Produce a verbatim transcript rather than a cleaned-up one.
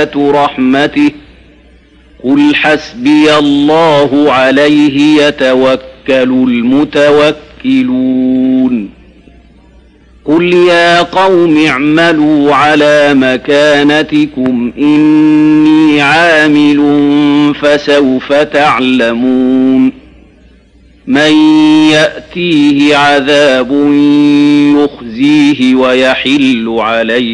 آيات رحمته قل حسبي الله عليه يتوكل المتوكلون قل يا قوم اعملوا على مكانتكم إني عامل فسوف تعلمون من يأتيه عذاب يخزيه ويحل عليه